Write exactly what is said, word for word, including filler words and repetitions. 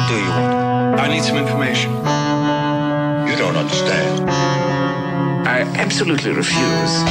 do you want? I need some information. You don't understand. I absolutely refuse.